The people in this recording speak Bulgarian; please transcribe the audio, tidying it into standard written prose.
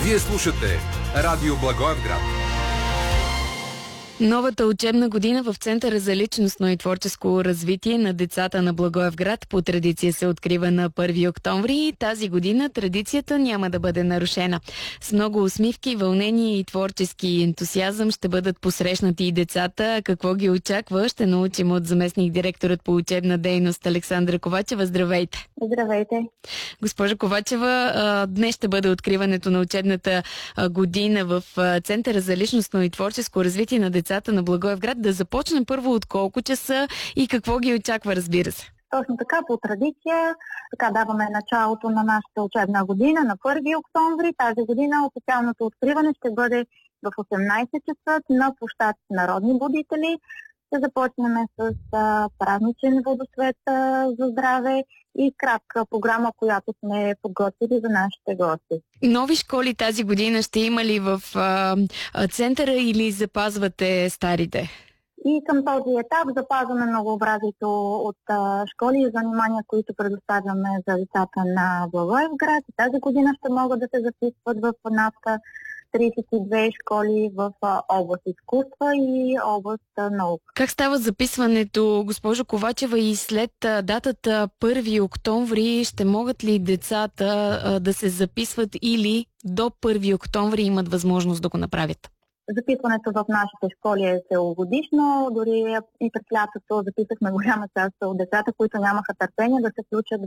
Вие слушате Радио Благоевград. Новата учебна година в Центъра за личностно и творческо развитие на децата на Благоевград по традиция се открива на 1 октомври и тази година традицията няма да бъде нарушена. С много усмивки, вълнение и творчески ентусиазъм ще бъдат посрещнати и децата. Какво ги очаква, ще научим от заместник директорът по учебна дейност Александра Ковачева. Здравейте! Здравейте! Госпожа Ковачева, днес ще бъде откриването на учебната година в Центъра за личностно и творческо развитие на децата на Благоевград. Да започнем първо от колко часа и какво ги очаква, разбира се. Точно така, по традиция, така даваме началото на нашата учебна година на 1 октомври. Тази година официалното откриване ще бъде в 18 часа на площад Народни будители. Ще започнем с празничен водосвет за здраве и кратка програма, която сме подготвили за нашите гости. Нови школи тази година ще има ли в центъра или запазвате старите? И към този етап запазваме многообразието от школи и занимания, които предоставяме за децата на Благоевград. Тази година ще могат да се записват в над 32 школи в област изкуства и област наука. Как става записването, госпожо Ковачева, и след датата 1 октомври ще могат ли децата да се записват или до 1 октомври имат възможност да го направят? Записването в нашите школи е целогодишно, дори и през лятото записахме голяма част от децата, които нямаха търпение да се включат